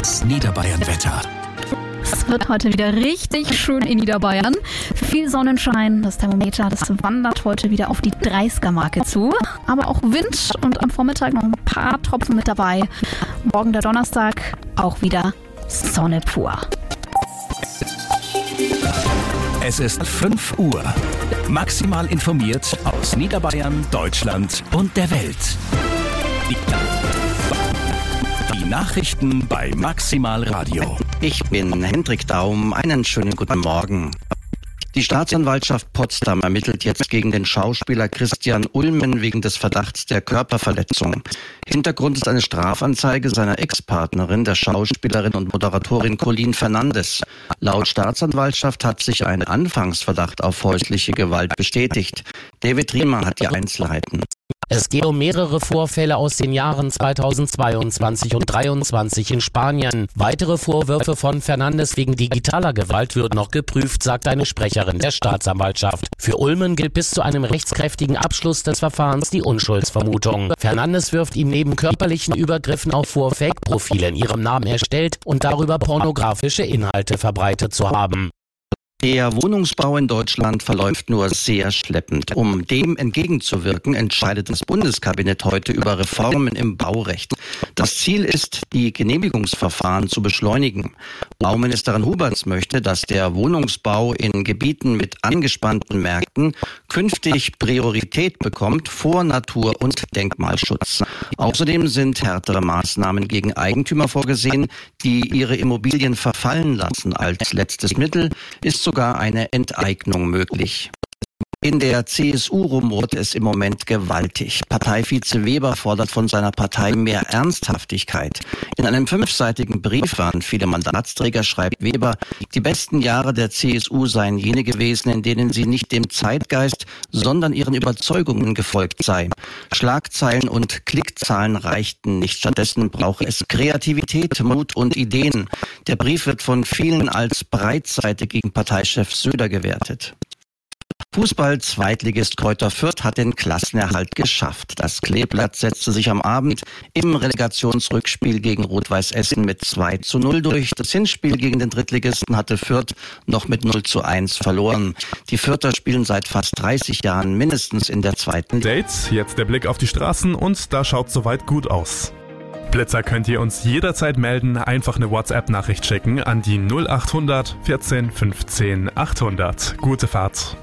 Das Niederbayern-Wetter. Es wird heute wieder richtig schön in Niederbayern. Viel Sonnenschein, das Thermometer, das wandert heute wieder auf die 30er-Marke zu. Aber auch Wind und am Vormittag noch ein paar Tropfen mit dabei. Morgen der Donnerstag, auch wieder Sonne pur. Es ist 5 Uhr. Maximal informiert aus Niederbayern, Deutschland und der Welt. Die Nachrichten bei Maximal Radio. Ich bin Hendrik Daum. Einen schönen guten Morgen. Die Staatsanwaltschaft Potsdam ermittelt jetzt gegen den Schauspieler Christian Ulmen wegen des Verdachts der Körperverletzung. Hintergrund ist eine Strafanzeige seiner Ex-Partnerin, der Schauspielerin und Moderatorin Colleen Fernandes. Laut Staatsanwaltschaft hat sich ein Anfangsverdacht auf häusliche Gewalt bestätigt. David Riemer hat die Einzelheiten. Es geht um mehrere Vorfälle aus den Jahren 2022 und 2023 in Spanien. Weitere Vorwürfe von Fernandes wegen digitaler Gewalt würden noch geprüft, sagt eine Sprecherin der Staatsanwaltschaft. Für Ulmen gilt bis zu einem rechtskräftigen Abschluss des Verfahrens die Unschuldsvermutung. Fernandes wirft ihm neben körperlichen Übergriffen auch vor, Fake-Profile in ihrem Namen erstellt und darüber pornografische Inhalte verbreitet zu haben. Der Wohnungsbau in Deutschland verläuft nur sehr schleppend. Um dem entgegenzuwirken, entscheidet das Bundeskabinett heute über Reformen im Baurecht. Das Ziel ist, die Genehmigungsverfahren zu beschleunigen. Bauministerin Huberts möchte, dass der Wohnungsbau in Gebieten mit angespannten Märkten künftig Priorität bekommt vor Natur- und Denkmalschutz. Außerdem sind härtere Maßnahmen gegen Eigentümer vorgesehen, die ihre Immobilien verfallen lassen. Als letztes Mittel ist sogar eine Enteignung möglich. In der CSU rumort es im Moment gewaltig. Parteivize Weber fordert von seiner Partei mehr Ernsthaftigkeit. In einem 5-seitigen Brief an viele Mandatsträger schreibt Weber, die besten Jahre der CSU seien jene gewesen, in denen sie nicht dem Zeitgeist, sondern ihren Überzeugungen gefolgt sei. Schlagzeilen und Klickzahlen reichten nicht. Stattdessen brauche es Kreativität, Mut und Ideen. Der Brief wird von vielen als Breitseite gegen Parteichef Söder gewertet. Fußball-Zweitligist Greuther Fürth hat den Klassenerhalt geschafft. Das Kleeblatt setzte sich am Abend im Relegationsrückspiel gegen Rot-Weiß Essen mit 2:0 durch. Das Hinspiel gegen den Drittligisten hatte Fürth noch mit 0:1 verloren. Die Fürther spielen seit fast 30 Jahren mindestens in der zweiten Liga. Date, jetzt der Blick auf die Straßen und da schaut soweit gut aus. Blitzer könnt ihr uns jederzeit melden, einfach eine WhatsApp-Nachricht schicken an die 0800 14 15 800. Gute Fahrt.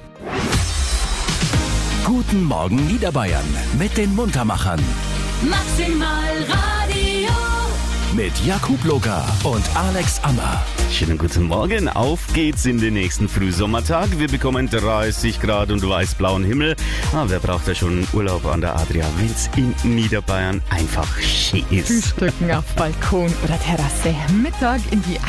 Guten Morgen Niederbayern mit den Muntermachern. Maximal Radio. Mit Jakub Locker und Alex Ammer. Schönen guten Morgen, auf geht's in den nächsten Frühsommertag. Wir bekommen 30 Grad und weiß-blauen Himmel. Aber wer braucht da schon Urlaub an der Adria, wenn's in Niederbayern einfach schön ist? Frühstücken auf Balkon oder Terrasse, Mittag in die